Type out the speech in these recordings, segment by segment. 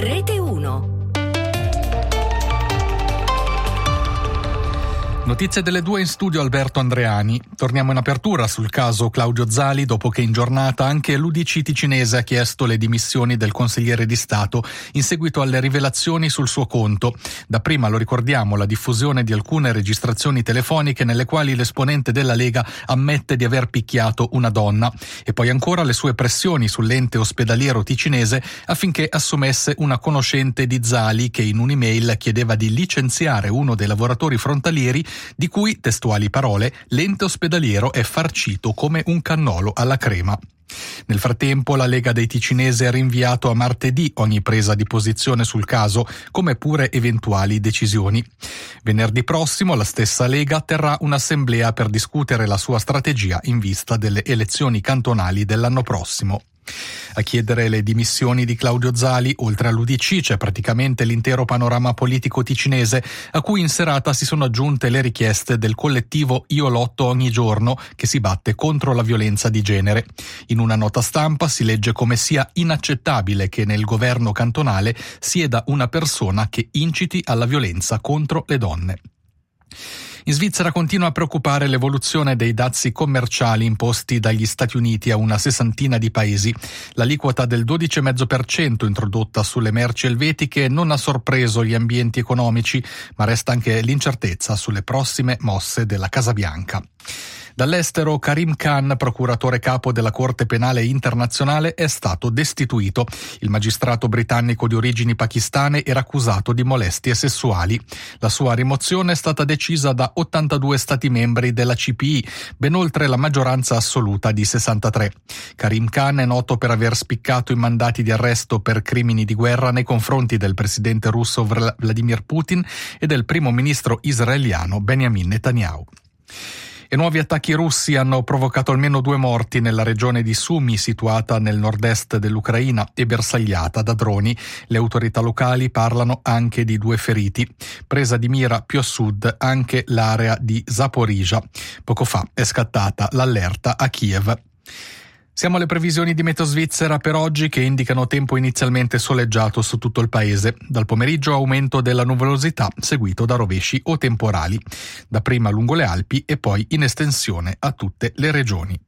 Rete 1. Notizie delle 2 in studio Alberto Andreani. Torniamo in apertura sul caso Claudio Zali dopo che in giornata anche l'UDC ticinese ha chiesto le dimissioni del consigliere di Stato in seguito alle rivelazioni sul suo conto. Dapprima, lo ricordiamo, la diffusione di alcune registrazioni telefoniche nelle quali l'esponente della Lega ammette di aver picchiato una donna e poi ancora le sue pressioni sull'ente ospedaliero ticinese affinché assumesse una conoscente di Zali che in un'email chiedeva di licenziare uno dei lavoratori frontalieri di cui, testuali parole, l'ente ospedaliero è farcito come un cannolo alla crema. Nel frattempo la Lega dei ticinesi ha rinviato a martedì ogni presa di posizione sul caso, come pure eventuali decisioni. Venerdì prossimo la stessa Lega terrà un'assemblea per discutere la sua strategia in vista delle elezioni cantonali dell'anno prossimo. A chiedere le dimissioni di Claudio Zali, oltre all'UDC, c'è praticamente l'intero panorama politico ticinese, a cui in serata si sono aggiunte le richieste del collettivo Io Lotto Ogni Giorno, che si batte contro la violenza di genere. In una nota stampa si legge come sia inaccettabile che nel governo cantonale sieda una persona che inciti alla violenza contro le donne. In Svizzera continua a preoccupare l'evoluzione dei dazi commerciali imposti dagli Stati Uniti a una sessantina di paesi. L'aliquota del 12,5% introdotta sulle merci elvetiche non ha sorpreso gli ambienti economici, ma resta anche l'incertezza sulle prossime mosse della Casa Bianca. Dall'estero, Karim Khan, procuratore capo della Corte Penale Internazionale, è stato destituito. Il magistrato britannico di origini pakistane era accusato di molestie sessuali. La sua rimozione è stata decisa da 82 stati membri della CPI, ben oltre la maggioranza assoluta di 63. Karim Khan è noto per aver spiccato i mandati di arresto per crimini di guerra nei confronti del presidente russo Vladimir Putin e del primo ministro israeliano Benjamin Netanyahu. E nuovi attacchi russi hanno provocato almeno 2 morti nella regione di Sumy, situata nel nord-est dell'Ucraina e bersagliata da droni. Le autorità locali parlano anche di 2 feriti. Presa di mira più a sud anche l'area di Zaporizhzhia. Poco fa è scattata l'allerta a Kiev. Siamo alle previsioni di Meteo Svizzera per oggi, che indicano tempo inizialmente soleggiato su tutto il paese. Dal pomeriggio aumento della nuvolosità, seguito da rovesci o temporali, dapprima lungo le Alpi e poi in estensione a tutte le regioni.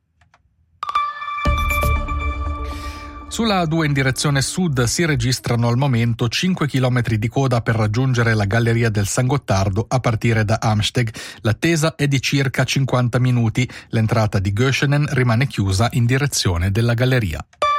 Sulla A2 in direzione sud si registrano al momento 5 km di coda per raggiungere la Galleria del San Gottardo a partire da Amsteg. L'attesa è di circa 50 minuti. L'entrata di Göschenen rimane chiusa in direzione della galleria.